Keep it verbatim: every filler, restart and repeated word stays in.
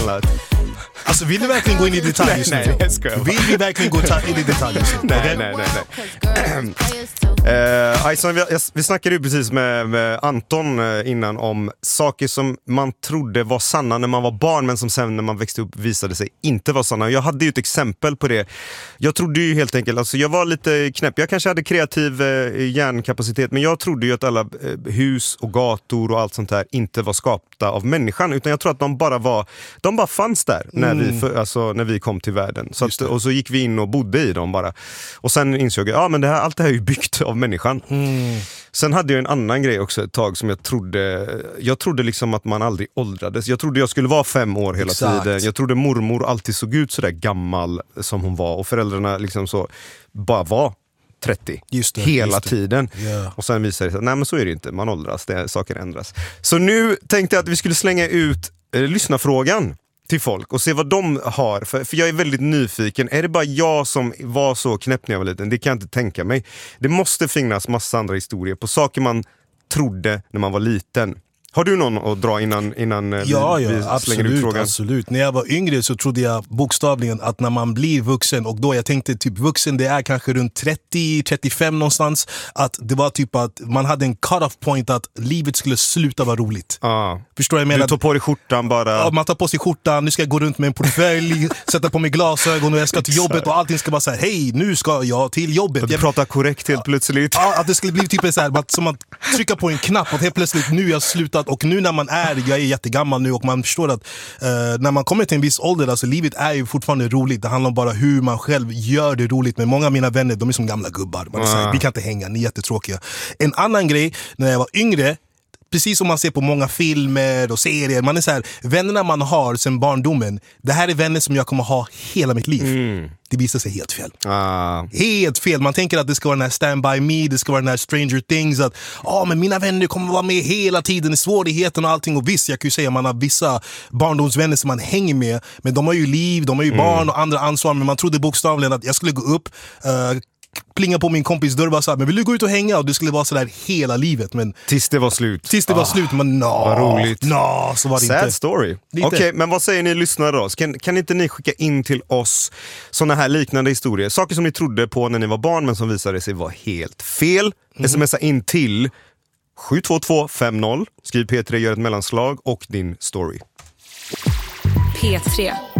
handlat? Alltså vill du verkligen gå in i detalj just nu? Nej, nej, ska jag Vill vi verkligen gå ta- in i detalj just nu? Nej, Okay? nej, nej, nej. Uh, Ison, vi, vi snackade ju precis med, med Anton uh, innan om saker som man trodde var sanna när man var barn, men som sen när man växte upp visade sig inte vara sanna. Jag hade ju ett exempel på det. Jag trodde ju helt enkelt, alltså jag var lite knäpp. Jag kanske hade kreativ uh, hjärnkapacitet, men jag trodde ju att alla uh, hus och gator och allt sånt här inte var skapta av människan, utan jag tror att de bara var, de bara fanns där när, mm. vi, för, alltså, när vi kom till världen. Så att, och så gick vi in och bodde i dem bara. Och sen insåg jag, ja men det här, allt det här är ju byggt av människan. Mm. Sen hade jag en annan grej också ett tag som jag trodde, jag trodde liksom att man aldrig åldrades. Jag trodde jag skulle vara fem år hela Exakt. tiden. Jag trodde mormor alltid såg ut så där gammal som hon var, och föräldrarna liksom så bara var trettio just det, hela just tiden. Yeah. Och sen visade det sig att nej men så är det inte, man åldras, det, saker ändras. Så nu tänkte jag att vi skulle slänga ut eh, lyssnarfrågan till folk och se vad de har, för, för jag är väldigt nyfiken. Är det bara jag som var så knäpp när jag var liten? Det kan jag inte tänka mig. Det måste finnas massa andra historier på saker man trodde när man var liten. Har du någon att dra innan, innan ja, vi, ja, vi slänger absolut, ut frågan? Absolut. När jag var yngre så trodde jag bokstavligen att när man blir vuxen, och då jag tänkte typ vuxen, det är kanske runt trettio till trettiofem någonstans, att det var typ att man hade en cut-off point att livet skulle sluta vara roligt. Ah. Förstår jag? Du tar på dig skjortan bara. Ja, man tar på sig skjortan, nu ska jag gå runt med en portfölj, sätta på mig glasögon och jag ska till jobbet och allting ska vara så här: hej, nu ska jag till jobbet. Du pratar korrekt helt plötsligt. Ja, att det skulle bli typ så här, som att trycka på en knapp, att helt plötsligt nu har jag slutat, och nu när man är jag är jättegammal nu och man förstår att uh, när man kommer till en viss ålder, alltså livet är ju fortfarande roligt. Det handlar om bara hur man själv gör det roligt. Men många av mina vänner, de är som gamla gubbar. Man är så här, vi kan inte hänga, ni är jättetråkiga. En annan grej, när jag var yngre, precis som man ser på många filmer och serier, man är så här, vännerna man har sen barndomen, det här är vänner som jag kommer ha hela mitt liv. Mm. Det visar sig helt fel. Ah. Helt fel. Man tänker att det ska vara den här Stand By Me, det ska vara den här Stranger Things, att ja, men mina vänner kommer vara med hela tiden i svårigheten och allting. Och visst, jag kan ju säga att man har vissa barndomsvänner som man hänger med, men de har ju liv, de har ju mm. barn och andra ansvar, men man trodde bokstavligen att jag skulle gå upp, uh, plinga på min kompis dörr och bara så här, men vill du gå ut och hänga? Och det skulle vara så där hela livet, men tills det var slut. Tills det ah, var slut, men no, vad roligt. No, så var det Sad inte. story. Okej, okay, men vad säger ni lyssnare då? Kan, kan inte ni skicka in till oss såna här liknande historier? Saker som ni trodde på när ni var barn men som visade sig vara helt fel. Mm. Smsa in till sju två två fem noll. Skriv P tre, gör ett mellanslag och din story. P tre